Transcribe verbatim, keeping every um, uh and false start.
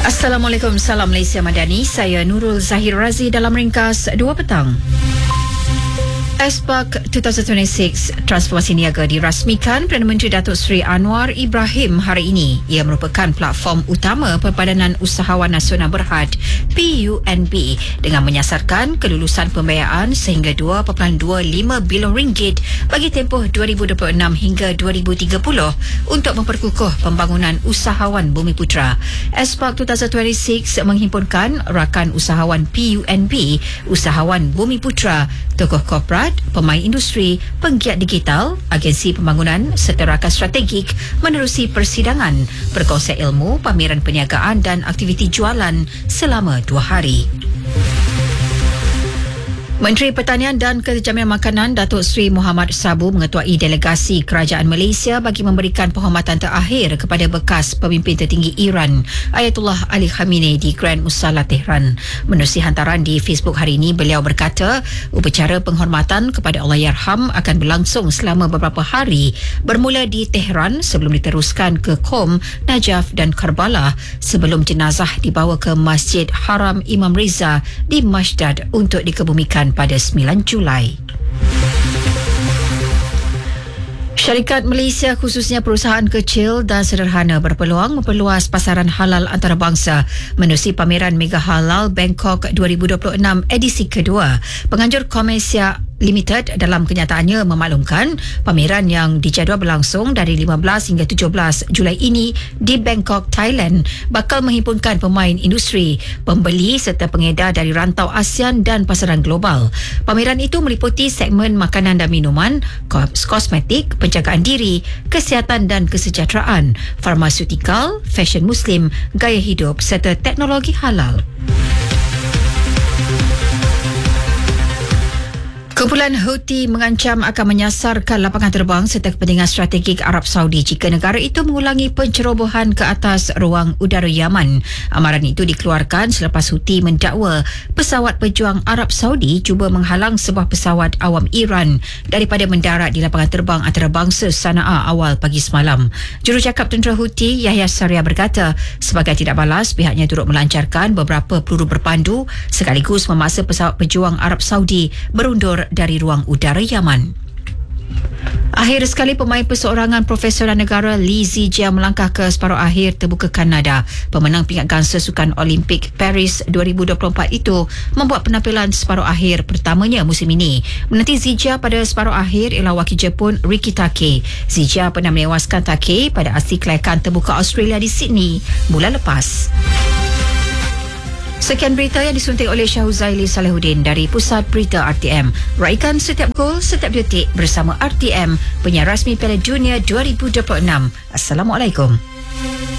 Assalamualaikum, salam Malaysia Madani. Saya Nurul Zahir Razi dalam ringkas dua petang. ASPAC dua ribu dua puluh enam Transformasi Niaga dirasmikan Perdana Menteri Datuk Seri Anwar Ibrahim hari ini. Ia merupakan platform utama Perpadanan Usahawan Nasional Berhad P U N B dengan menyasarkan kelulusan pembiayaan sehingga dua perpuluhan dua lima bilion ringgit bagi tempoh dua ribu dua puluh enam hingga dua ribu tiga puluh untuk memperkukuh pembangunan usahawan Bumiputera. ASPAC dua ribu dua puluh enam menghimpunkan rakan usahawan P U N B, usahawan Bumiputera, tokoh korporat, pemain industri, penggiat digital, agensi pembangunan serta rakan strategik menerusi persidangan, perkongsian ilmu, pameran perniagaan dan aktiviti jualan selama dua hari. Menteri Pertanian dan Kejaminan Makanan Datuk Seri Muhammad Sabu mengetuai delegasi Kerajaan Malaysia bagi memberikan penghormatan terakhir kepada bekas pemimpin tertinggi Iran Ayatollah Ali Khamenei di Grand Musalla Tehran. Menerusi hantaran di Facebook hari ini, beliau berkata upacara penghormatan kepada Allahyarham akan berlangsung selama beberapa hari bermula di Tehran sebelum diteruskan ke Qom, Najaf dan Karbala sebelum jenazah dibawa ke Masjid Haram Imam Reza di Mashdad untuk dikebumikan pada sembilan Julai. Syarikat Malaysia khususnya perusahaan kecil dan sederhana berpeluang memperluas pasaran halal antarabangsa menerusi pameran Mega Halal Bangkok dua ribu dua puluh enam edisi kedua. Penganjur Komersia Limited dalam kenyataannya memaklumkan pameran yang dijadual berlangsung dari lima belas hingga tujuh belas Julai ini di Bangkok, Thailand bakal menghimpunkan pemain industri, pembeli serta pengedar dari rantau ASEAN dan pasaran global. Pameran itu meliputi segmen makanan dan minuman, kosmetik, penjagaan diri, kesihatan dan kesejahteraan, farmasutikal, fashion muslim, gaya hidup serta teknologi halal. Kumpulan Houthi mengancam akan menyasarkan lapangan terbang serta kepentingan strategik Arab Saudi jika negara itu mengulangi pencerobohan ke atas ruang udara Yaman. Amaran itu dikeluarkan selepas Houthi mendakwa pesawat pejuang Arab Saudi cuba menghalang sebuah pesawat awam Iran daripada mendarat di lapangan terbang antarabangsa Sana'a awal pagi semalam. Jurucakap tentera Houthi Yahya Sarya berkata sebagai tidak balas, pihaknya turut melancarkan beberapa peluru berpandu sekaligus memaksa pesawat pejuang Arab Saudi berundur dari ruang udara Yaman. Akhir sekali, pemain perseorangan profesional negara Lee Zijia melangkah ke separuh akhir terbuka Kanada. Pemenang pingat gangsa Sukan Olimpik Paris dua ribu dua puluh empat itu membuat penampilan separuh akhir pertamanya musim ini. Menanti Zijia pada separuh akhir ialah wakil Jepun Riki Take. Zijia pernah menewaskan Take pada aksi kelayakan terbuka Australia di Sydney bulan lepas. Sekian berita yang disunting oleh Syahuzaili Salehuddin dari Pusat Berita R T M. Raikan setiap gol, setiap detik bersama R T M, penyiar rasmi Piala Dunia dua ribu dua puluh enam. Assalamualaikum.